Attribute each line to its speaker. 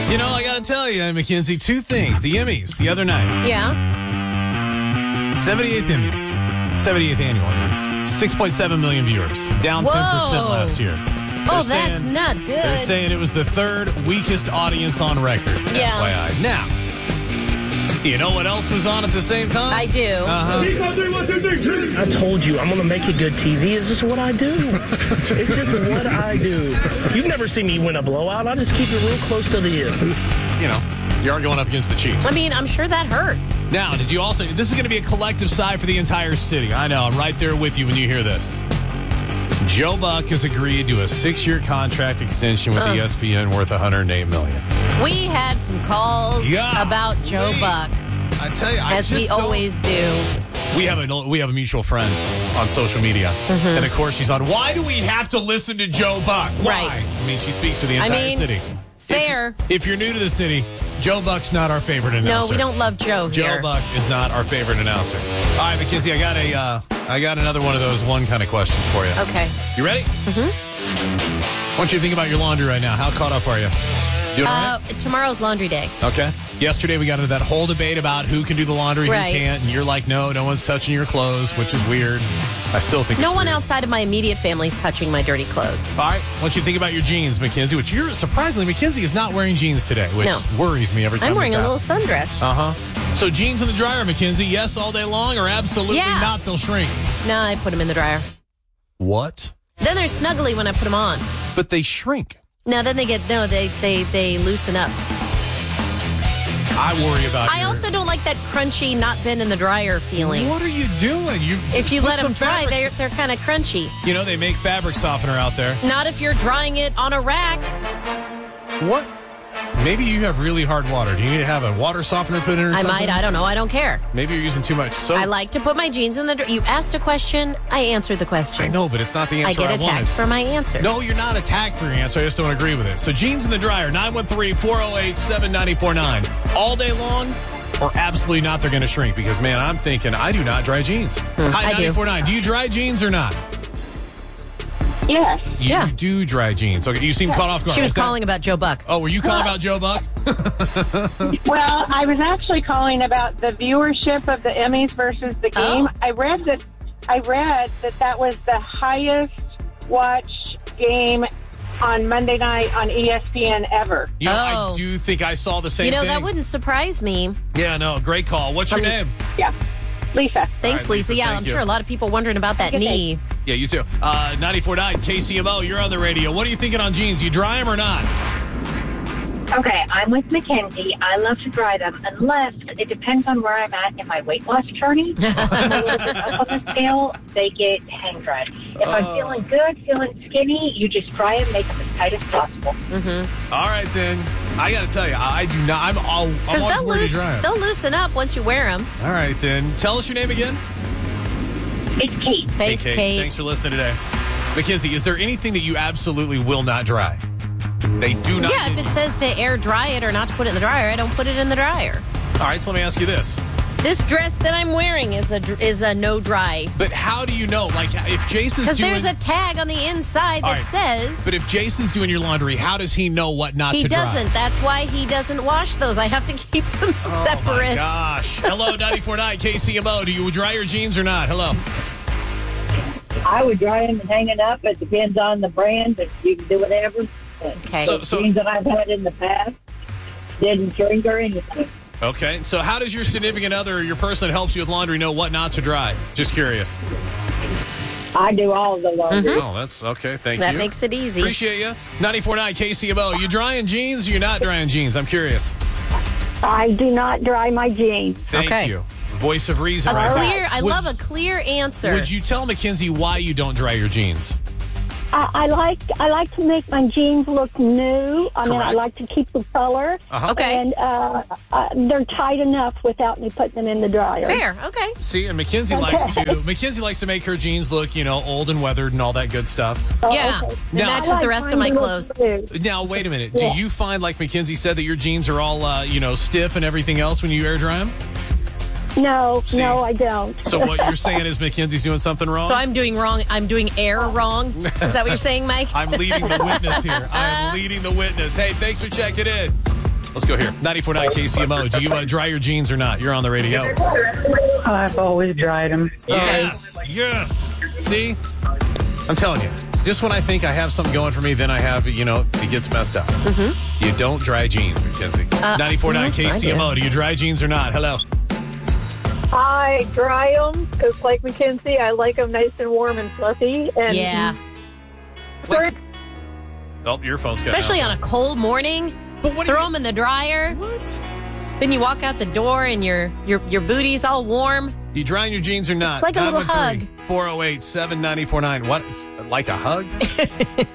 Speaker 1: You know, I got to tell you, Mackenzie, two things. The Emmys the other night.
Speaker 2: Yeah.
Speaker 1: 78th Emmys. 78th annual Emmys. 6.7 million viewers. Down 10% last year.
Speaker 2: That's not good.
Speaker 1: They're saying it was the third weakest audience on record.
Speaker 2: Yeah.
Speaker 1: FYI. Now, you know what else was on at the same time?
Speaker 2: I do.
Speaker 3: I told you, I'm going to make you good TV. It's just what I do. It's just what I do. You've never seen me win a blowout. I just keep it real close to the end.
Speaker 1: You know, you are going up against the Chiefs.
Speaker 2: I mean, I'm sure that hurt.
Speaker 1: Now, did you also... This is going to be a collective sigh for the entire city. I know. I'm right there with you when you hear this. Joe Buck has agreed to a 6-year contract extension with ESPN worth $108 million.
Speaker 2: We had some calls about Joe Buck.
Speaker 1: I tell you,
Speaker 2: as we always do.
Speaker 1: We have a mutual friend on social media, and of course she's on. Why do we have to listen to Joe Buck? Why?
Speaker 2: Right.
Speaker 1: I mean, she speaks for the entire city.
Speaker 2: Fair.
Speaker 1: If you're new to the city, Joe Buck's not our favorite announcer.
Speaker 2: No, we don't love Joe here.
Speaker 1: Joe Buck is not our favorite announcer. All right, Mackenzie, I got another one of those one kind of questions for you.
Speaker 2: Okay.
Speaker 1: You ready? Mm-hmm. I want you to think about your laundry right now. How caught up are you? Doing all right?
Speaker 2: Tomorrow's laundry day.
Speaker 1: Okay. Yesterday, we got into that whole debate about who can do the laundry, who can't, and you're like, no one's touching your clothes, which is weird. I still think
Speaker 2: no
Speaker 1: it's
Speaker 2: one
Speaker 1: weird.
Speaker 2: outside of my immediate family is touching my dirty clothes.
Speaker 1: All right. I want you to think about your jeans, Mackenzie, which surprisingly, Mackenzie is not wearing jeans today, which worries me every time.
Speaker 2: I'm wearing a little sundress.
Speaker 1: So jeans in the dryer, Mackenzie, yes all day long, or absolutely not, they'll shrink?
Speaker 2: No, I put them in the dryer.
Speaker 1: What?
Speaker 2: Then they're snuggly when I put them on.
Speaker 1: But they shrink.
Speaker 2: No, then they loosen up.
Speaker 1: I worry about
Speaker 2: I also don't like that crunchy, not been in the dryer feeling.
Speaker 1: What are you doing?
Speaker 2: If you let them dry, they're kind of crunchy.
Speaker 1: You know, they make fabric softener out there.
Speaker 2: Not if you're drying it on a rack.
Speaker 1: What? Maybe you have really hard water. Do you need to have a water softener put in or something?
Speaker 2: I don't know. I don't care.
Speaker 1: Maybe you're using too much soap.
Speaker 2: I like to put my jeans in the dryer. You asked a question, I answered the question.
Speaker 1: I know, but it's not the answer I
Speaker 2: get attacked for my answer.
Speaker 1: No, you're not attacked for your answer. I just don't agree with it. So jeans in the dryer, 913-408-7949. All day long or absolutely not, they're going to shrink? Because, man, I'm thinking I do not dry jeans. Hi, 949. Do you dry jeans or not?
Speaker 4: Yes.
Speaker 1: You do dry jeans. Okay, you seem caught off guard.
Speaker 2: She was calling about Joe Buck.
Speaker 1: Oh, were you calling about Joe Buck?
Speaker 4: Well, I was actually calling about the viewership of the Emmys versus the game. I read that was the highest watched game on Monday night on ESPN ever.
Speaker 1: You know, I do think I saw the same thing.
Speaker 2: That wouldn't surprise me.
Speaker 1: Yeah, no, great call. What's your name?
Speaker 4: Yeah. Lisa.
Speaker 2: Thanks, Lisa. Yeah, I'm sure a lot of people wondering about that knee.
Speaker 1: Yeah, you too. 94.9 KCMO, you're on the radio. What are you thinking on jeans? You dry them or not?
Speaker 5: Okay, I'm with Mackenzie. I love to dry them unless it depends on where I'm at in my weight loss journey. If I'm a little bit up on the scale, they get hang dried. If I'm feeling good, feeling skinny, you just dry them, make them as tight as possible.
Speaker 2: Mm-hmm.
Speaker 1: All right, then. I got to tell you, I do not. I'm always worried to dry them.
Speaker 2: They'll loosen up once you wear them.
Speaker 1: All right, then. Tell us your name again.
Speaker 5: It's Kate.
Speaker 2: Thanks, Kate.
Speaker 1: Thanks for listening today. Mackenzie, is there anything that you absolutely will not dry? They do not.
Speaker 2: Yeah, if it says to air dry it or not to put it in the dryer, I don't put it in the dryer.
Speaker 1: All right, so let me ask you this.
Speaker 2: This dress that I'm wearing is a no dry.
Speaker 1: But how do you know? Like, if Jason's doing...
Speaker 2: Because there's a tag on the inside that says...
Speaker 1: But if Jason's doing your laundry, how does he know what not to dry?
Speaker 2: He doesn't. That's why he doesn't wash those. I have to keep them separate.
Speaker 1: Oh, my gosh. Hello, 94.9 KCMO. Do you dry your jeans or not? Hello.
Speaker 6: I would dry them and hang it up. It depends on the brand, but you can do whatever.
Speaker 2: Okay.
Speaker 6: So jeans that I've had in the past didn't shrink or anything.
Speaker 1: Okay. So how does your significant other or your person that helps you with laundry know what not to dry? Just curious.
Speaker 6: I do all of the laundry.
Speaker 1: Oh, that's okay. Thank you.
Speaker 2: That makes it easy.
Speaker 1: Appreciate you. 94.9 KCMO. You drying jeans or you not drying jeans? I'm curious.
Speaker 6: I do not dry my jeans.
Speaker 1: Thank you. Voice of reason.
Speaker 2: I love a clear answer.
Speaker 1: Would you tell Mackenzie why you don't dry your jeans?
Speaker 6: I like to make my jeans look new. I mean, I like to keep the color.
Speaker 2: Okay.
Speaker 6: And they're tight enough without me putting them in the dryer.
Speaker 2: Fair. Okay.
Speaker 1: See, and Mackenzie likes to make her jeans look, old and weathered and all that good stuff.
Speaker 2: Yeah. It matches the rest of my clothes.
Speaker 1: Now, wait a minute. Do you find, like Mackenzie said, that your jeans are all, stiff and everything else when you air dry them?
Speaker 6: No, I don't.
Speaker 1: So what you're saying is Mackenzie's doing something wrong?
Speaker 2: So I'm doing wrong. I'm doing air wrong. Is that what you're saying, Mike?
Speaker 1: I'm leading the witness here. I'm leading the witness. Hey, thanks for checking in. Let's go here. 94.9 KCMO. Do you dry your jeans or not? You're on the radio.
Speaker 7: I've always dried them.
Speaker 1: Yes. Yes. See? I'm telling you. Just when I think I have something going for me, then I have, it gets messed up. Mm-hmm. You don't dry jeans, Mackenzie. 94.9 KCMO. Do you dry jeans or not? Hello.
Speaker 8: I dry them because, like Mackenzie, I like them nice and warm and fluffy. And
Speaker 2: Yeah.
Speaker 1: Oh, your phone's got
Speaker 2: Especially on a cold morning.
Speaker 1: But what
Speaker 2: throw them in the dryer.
Speaker 1: What?
Speaker 2: Then you walk out the door and your booty's all warm.
Speaker 1: You drying your jeans or not?
Speaker 2: It's like a little hug.
Speaker 1: 408-7949. What? Like a hug?